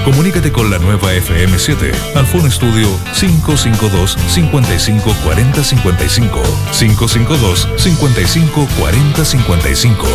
Comunícate con la nueva FM7 al Phone Studio 552-5540-55. 552-5540-55.